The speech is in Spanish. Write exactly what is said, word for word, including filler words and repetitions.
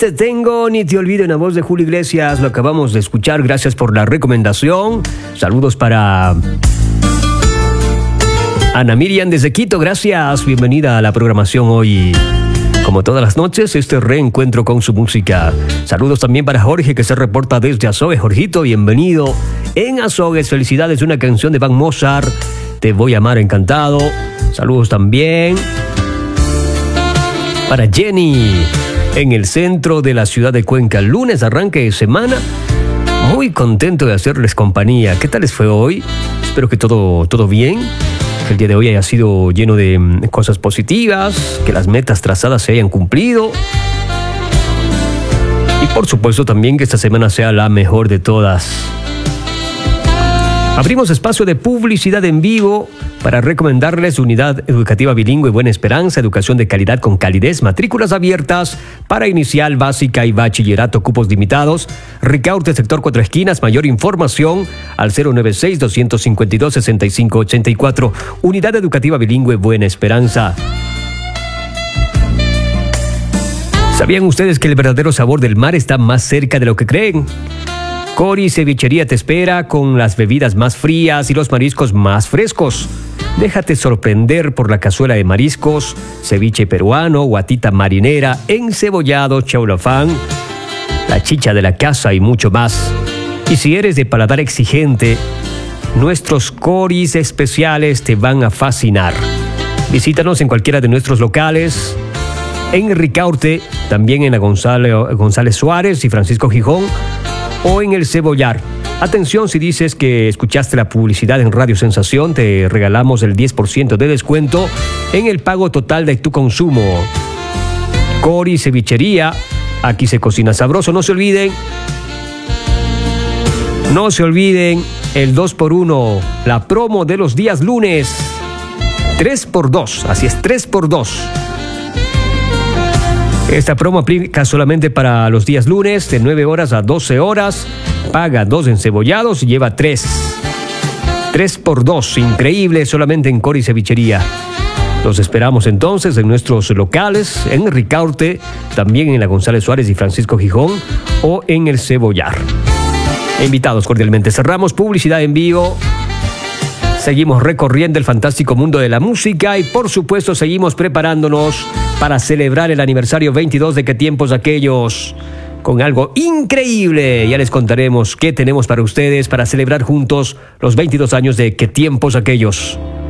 te tengo ni te olvido, en la voz de Julio Iglesias. Lo acabamos de escuchar, gracias por la recomendación. Saludos para Ana Miriam desde Quito, gracias. Bienvenida a la programación hoy. Como todas las noches, este reencuentro con su música. Saludos también para Jorge, que se reporta desde Azogues. Jorgito, bienvenido. En Azogues, felicidades, una canción de Van Mozart, Te voy a amar, encantado. Saludos también para Jenny, en el centro de la ciudad de Cuenca. Lunes, arranque de semana. Muy contento de hacerles compañía. ¿Qué tal les fue hoy? Espero que todo, todo bien. Que el día de hoy haya sido lleno de cosas positivas, que las metas trazadas se hayan cumplido. Y por supuesto también que esta semana sea la mejor de todas. Abrimos espacio de publicidad en vivo para recomendarles Unidad Educativa Bilingüe Buena Esperanza, educación de calidad con calidez, matrículas abiertas para inicial, básica y bachillerato, cupos limitados. Ricaurte, sector Cuatro Esquinas. Mayor información al cero nueve seis, dos cinco dos, seis cinco ocho cuatro. Unidad Educativa Bilingüe Buena Esperanza. ¿Sabían ustedes que el verdadero sabor del mar está más cerca de lo que creen? Cori Cevichería te espera con las bebidas más frías y los mariscos más frescos. Déjate sorprender por la cazuela de mariscos, ceviche peruano, guatita marinera, encebollado, chaulafán, la chicha de la casa y mucho más. Y si eres de paladar exigente, nuestros coris especiales te van a fascinar. Visítanos en cualquiera de nuestros locales, en Ricaurte, también en la González, González Suárez y Francisco Gijón, o en el Cebollar. Atención, si dices que escuchaste la publicidad en Radio Sensación, te regalamos el diez por ciento de descuento en el pago total de tu consumo. Cori Cevichería, aquí se cocina sabroso. No se olviden, no se olviden el dos por uno, la promo de los días lunes. tres por dos, así es, tres por dos. Esta promo aplica solamente para los días lunes, de nueve horas a doce horas. Paga dos encebollados y lleva tres. tres por dos, increíble, solamente en Cori Cevichería. Los esperamos entonces en nuestros locales, en Ricaurte, también en la González Suárez y Francisco Gijón, o en el Cebollar. Invitados cordialmente. Cerramos publicidad en vivo. Seguimos recorriendo el fantástico mundo de la música y por supuesto seguimos preparándonos para celebrar el aniversario veintidós de Qué Tiempos Aquellos con algo increíble. Ya les contaremos qué tenemos para ustedes para celebrar juntos los veintidós años de Qué Tiempos Aquellos.